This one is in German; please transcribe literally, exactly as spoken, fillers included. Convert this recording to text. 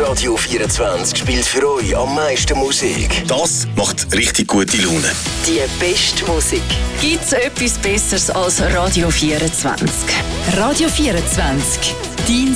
Radio vierundzwanzig spielt für euch am meisten Musik. Das macht richtig gute Laune. Die beste Musik. Gibt's etwas Besseres als Radio vierundzwanzig? Radio vierundzwanzig, dein